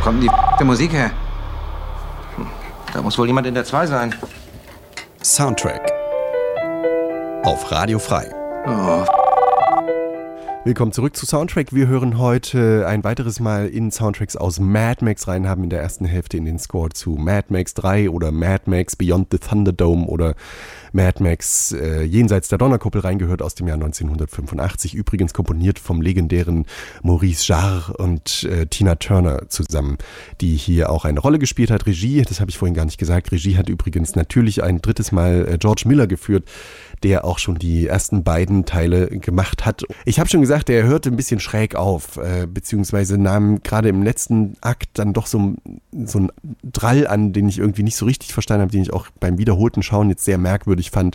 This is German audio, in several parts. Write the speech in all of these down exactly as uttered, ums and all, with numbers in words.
kommt denn die Musik her? Hm, da muss wohl jemand in der zwei sein. Soundtrack auf Radio Frei. Oh. Willkommen zurück zu Soundtrack. Wir hören heute ein weiteres Mal in Soundtracks aus Mad Max rein, haben in der ersten Hälfte in den Score zu Mad Max drei oder Mad Max Beyond the Thunderdome oder Mad Max äh, Jenseits der Donnerkuppel reingehört aus dem Jahr neunzehnhundertfünfundachtzig. Übrigens komponiert vom legendären Maurice Jarre und äh, Tina Turner zusammen, die hier auch eine Rolle gespielt hat. Regie, das habe ich vorhin gar nicht gesagt, Regie hat übrigens natürlich ein drittes Mal äh, George Miller geführt, der auch schon die ersten beiden Teile gemacht hat. Ich habe schon gesagt, der hörte ein bisschen schräg auf, äh, beziehungsweise nahm gerade im letzten Akt dann doch so, so einen Drall an, den ich irgendwie nicht so richtig verstanden habe, den ich auch beim wiederholten Schauen jetzt sehr merkwürdig fand.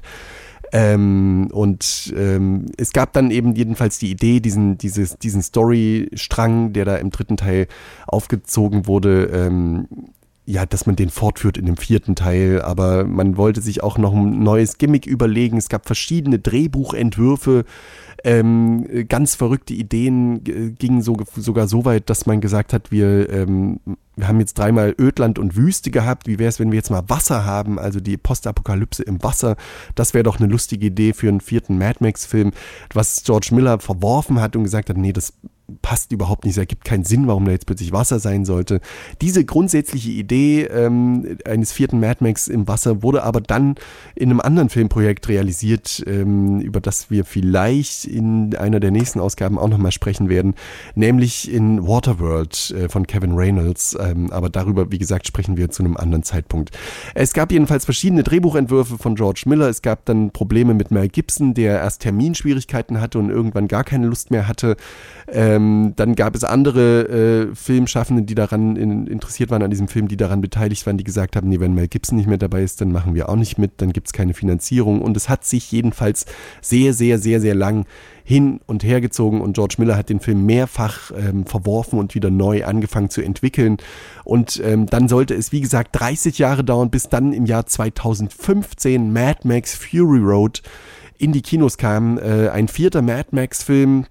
Ähm, und ähm, es gab dann eben jedenfalls die Idee, diesen, dieses, diesen Storystrang, der da im dritten Teil aufgezogen wurde, ähm, ja, dass man den fortführt in dem vierten Teil, aber man wollte sich auch noch ein neues Gimmick überlegen. Es gab verschiedene Drehbuchentwürfe, ähm, ganz verrückte Ideen, äh, gingen so, sogar so weit, dass man gesagt hat, wir, ähm, wir haben jetzt dreimal Ödland und Wüste gehabt, wie wäre es, wenn wir jetzt mal Wasser haben, also die Postapokalypse im Wasser, das wäre doch eine lustige Idee für einen vierten Mad Max-Film, was George Miller verworfen hat und gesagt hat, nee, das passt überhaupt nicht, es ergibt keinen Sinn, warum da jetzt plötzlich Wasser sein sollte. Diese grundsätzliche Idee ähm, eines vierten Mad Max im Wasser wurde aber dann in einem anderen Filmprojekt realisiert, ähm, über das wir vielleicht in einer der nächsten Ausgaben auch nochmal sprechen werden, nämlich in Waterworld äh, von Kevin Reynolds, ähm, aber darüber, wie gesagt, sprechen wir zu einem anderen Zeitpunkt. Es gab jedenfalls verschiedene Drehbuchentwürfe von George Miller, es gab dann Probleme mit Mel Gibson, der erst Terminschwierigkeiten hatte und irgendwann gar keine Lust mehr hatte. Ähm, dann gab es andere äh, Filmschaffende, die daran in, interessiert waren an diesem Film, die daran beteiligt waren, die gesagt haben, nee, wenn Mel Gibson nicht mehr dabei ist, dann machen wir auch nicht mit, dann gibt es keine Finanzierung. Und es hat sich jedenfalls sehr, sehr, sehr, sehr lang hin und her gezogen und George Miller hat den Film mehrfach ähm, verworfen und wieder neu angefangen zu entwickeln. Und ähm, dann sollte es, wie gesagt, dreißig Jahre dauern, bis dann im Jahr zweitausendfünfzehn Mad Max Fury Road in die Kinos kam. Äh, ein vierter Mad Max-Film,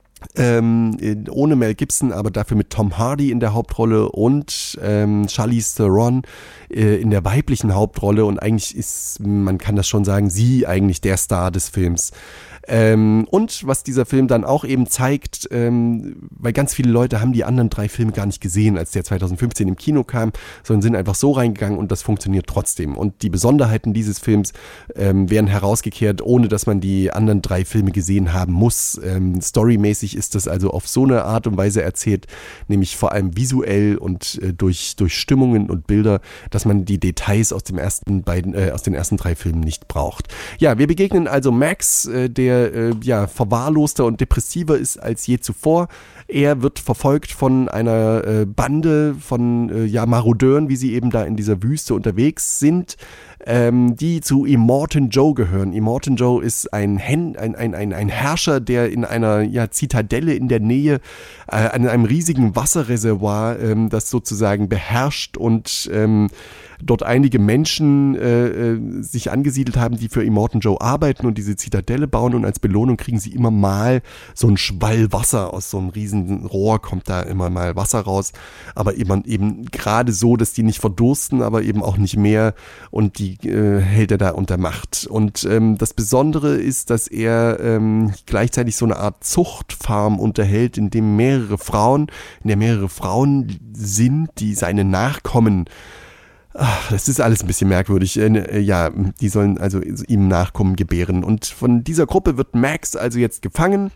Ähm, ohne Mel Gibson, aber dafür mit Tom Hardy in der Hauptrolle und ähm, Charlize Theron äh, in der weiblichen Hauptrolle und eigentlich ist, man kann das schon sagen, sie eigentlich der Star des Films. Ähm, und was dieser Film dann auch eben zeigt, ähm, weil ganz viele Leute haben die anderen drei Filme gar nicht gesehen, als der zweitausendfünfzehn im Kino kam, sondern sind einfach so reingegangen und das funktioniert trotzdem. Und die Besonderheiten dieses Films ähm, werden herausgekehrt, ohne dass man die anderen drei Filme gesehen haben muss. Ähm, storymäßig ist das also auf so eine Art und Weise erzählt, nämlich vor allem visuell und äh, durch, durch Stimmungen und Bilder, dass man die Details aus, dem ersten beiden, äh, aus den ersten drei Filmen nicht braucht. Ja, wir begegnen also Max, äh, der äh, ja, verwahrloster und depressiver ist als je zuvor. Er wird verfolgt von einer äh, Bande von äh, ja, Marodeuren, wie sie eben da in dieser Wüste unterwegs sind, ähm, die zu Immortan Joe gehören. Immortan Joe ist ein, Hen- ein, ein, ein, ein Herrscher, der in einer ja, Zitadelle in der Nähe äh, an einem riesigen Wasserreservoir, ähm, das sozusagen beherrscht und ähm, dort einige Menschen äh, sich angesiedelt haben, die für Immortan Joe arbeiten und diese Zitadelle bauen und als Belohnung kriegen sie immer mal so einen Schwall Wasser aus so einem riesen Rohr, kommt da immer mal Wasser raus, aber eben, eben gerade so, dass die nicht verdursten, aber eben auch nicht mehr und die äh, hält er da unter Macht. Und ähm, das Besondere ist, dass er ähm, gleichzeitig so eine Art Zuchtfarm unterhält, in dem mehrere Frauen, in der mehrere Frauen sind, die seine Nachkommen. Ach, das ist alles ein bisschen merkwürdig. Äh, ja, die sollen also ihm Nachkommen gebären. Und von dieser Gruppe wird Max also jetzt gefangen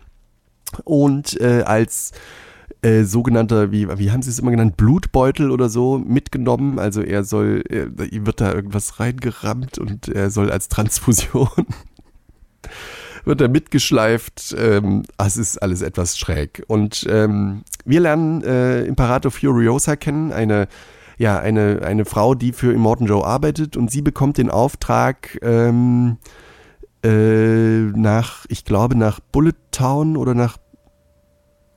und äh, als äh, sogenannter, wie, wie haben sie es immer genannt, Blutbeutel oder so mitgenommen. Also er soll, er, ihm wird da irgendwas reingerammt und er soll als Transfusion wird er mitgeschleift. Ähm, es ist alles etwas schräg. Und ähm, wir lernen äh, Imperator Furiosa kennen, eine Ja, eine, eine Frau, die für Immortan Joe arbeitet und sie bekommt den Auftrag ähm, äh, nach, ich glaube nach Bullet Town oder nach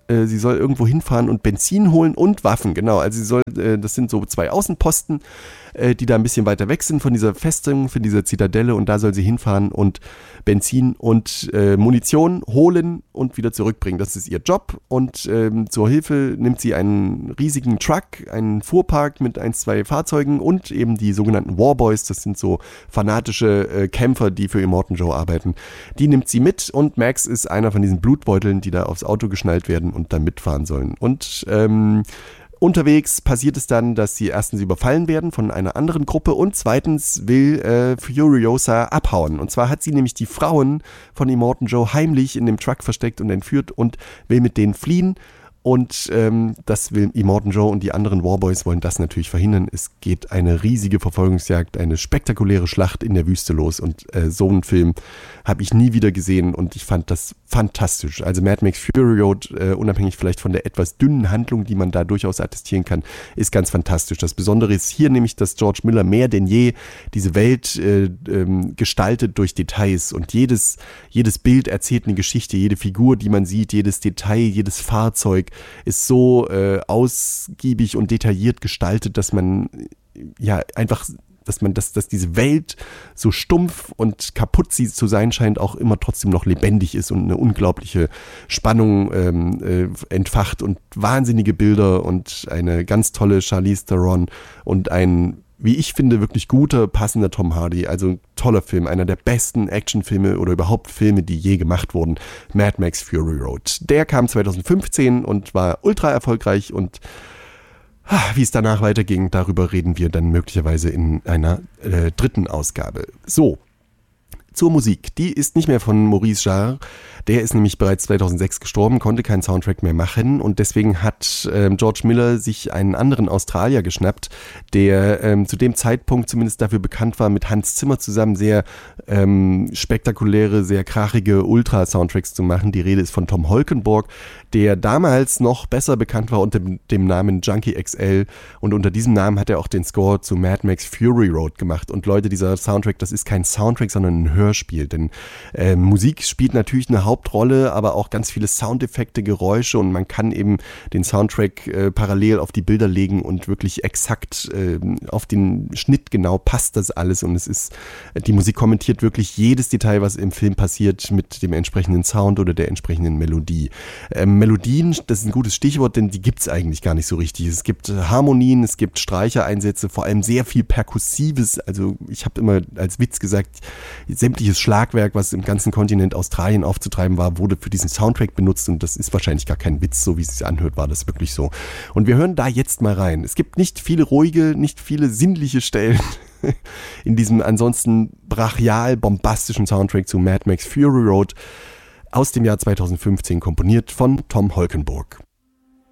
äh, sie soll irgendwo hinfahren und Benzin holen und Waffen, genau. Also sie soll, äh, das sind so zwei Außenposten, äh, die da ein bisschen weiter weg sind von dieser Festung, von dieser Zitadelle und da soll sie hinfahren und Benzin und äh, Munition holen und wieder zurückbringen. Das ist ihr Job und ähm, zur Hilfe nimmt sie einen riesigen Truck, einen Fuhrpark mit ein, zwei Fahrzeugen und eben die sogenannten Warboys, das sind so fanatische äh, Kämpfer, die für Immortan Joe arbeiten. Die nimmt sie mit und Max ist einer von diesen Blutbeuteln, die da aufs Auto geschnallt werden und dann mitfahren sollen. Und ähm, unterwegs passiert es dann, dass sie erstens überfallen werden von einer anderen Gruppe und zweitens will äh, Furiosa abhauen. Und zwar hat sie nämlich die Frauen von Immortan Joe heimlich in dem Truck versteckt und entführt und will mit denen fliehen. Und ähm, das will Immortan Joe und die anderen Warboys wollen das natürlich verhindern. Es geht eine riesige Verfolgungsjagd, eine spektakuläre Schlacht in der Wüste los und äh, so einen Film habe ich nie wieder gesehen und ich fand das fantastisch. Also Mad Max Fury Road, äh, unabhängig vielleicht von der etwas dünnen Handlung, die man da durchaus attestieren kann, ist ganz fantastisch. Das Besondere ist hier nämlich, dass George Miller mehr denn je diese Welt äh, ähm, gestaltet durch Details und jedes, jedes Bild erzählt eine Geschichte, jede Figur, die man sieht, jedes Detail, jedes Fahrzeug ist so äh, ausgiebig und detailliert gestaltet, dass man ja einfach, dass man, dass, dass diese Welt so stumpf und kaputt sie zu sein scheint, auch immer trotzdem noch lebendig ist und eine unglaubliche Spannung ähm, äh, entfacht und wahnsinnige Bilder und eine ganz tolle Charlize Theron und ein, wie ich finde, wirklich guter, passender Tom Hardy. Also ein toller Film, einer der besten Actionfilme oder überhaupt Filme, die je gemacht wurden. Mad Max Fury Road. Der kam zwanzig fünfzehn und war ultra erfolgreich und ah, wie es danach weiterging, darüber reden wir dann möglicherweise in einer äh, dritten Ausgabe. So. Zur Musik. Die ist nicht mehr von Maurice Jarre. Der ist nämlich bereits zweitausendsechs gestorben, konnte keinen Soundtrack mehr machen und deswegen hat ähm, George Miller sich einen anderen Australier geschnappt, der ähm, zu dem Zeitpunkt zumindest dafür bekannt war, mit Hans Zimmer zusammen sehr ähm, spektakuläre, sehr krachige Ultra-Soundtracks zu machen. Die Rede ist von Tom Holkenborg, der damals noch besser bekannt war unter dem, dem Namen Junkie X L und unter diesem Namen hat er auch den Score zu Mad Max Fury Road gemacht. Und Leute, dieser Soundtrack, das ist kein Soundtrack, sondern ein Hörspiel, denn äh, Musik spielt natürlich eine Hauptrolle, aber auch ganz viele Soundeffekte, Geräusche und man kann eben den Soundtrack äh, parallel auf die Bilder legen und wirklich exakt äh, auf den Schnitt genau passt das alles und es ist, die Musik kommentiert wirklich jedes Detail, was im Film passiert mit dem entsprechenden Sound oder der entsprechenden Melodie. Ähm, Melodien, das ist ein gutes Stichwort, denn die gibt es eigentlich gar nicht so richtig. Es gibt Harmonien, es gibt Streichereinsätze, vor allem sehr viel Perkussives, also ich habe immer als Witz gesagt, sämtliches Schlagwerk, was im ganzen Kontinent Australien aufzutreiben war, wurde für diesen Soundtrack benutzt und das ist wahrscheinlich gar kein Witz, so wie es sich anhört, war das wirklich so. Und wir hören da jetzt mal rein. Es gibt nicht viele ruhige, nicht viele sinnliche Stellen in diesem ansonsten brachial bombastischen Soundtrack zu Mad Max Fury Road aus dem Jahr zweitausendfünfzehn, komponiert von Tom Holkenborg.